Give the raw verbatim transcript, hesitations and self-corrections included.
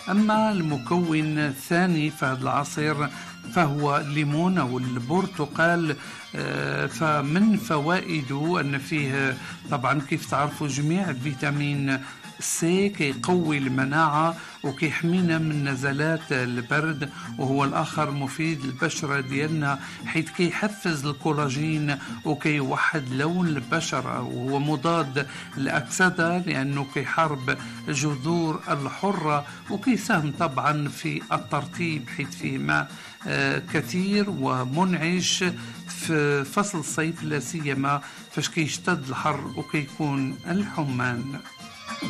أما المكون الثاني في هذا العصير فهو الليمون أو البرتقال. فمن فوائده أن فيه طبعا كيف تعرفوا جميع الفيتامين سي كيقوي المناعة وكيحمينا من نزلات البرد، وهو الآخر مفيد للبشرة ديالنا حيث كيحفز الكولاجين وكيوحد لون البشرة، وهو مضاد للأكسدة لأنه كيحارب الجذور الحرة، وكيساهم طبعا في الترطيب حيث فيه ماء كثير ومنعش في فصل الصيف لا سيما فاش كيشتد الحر وكيكون الحمان.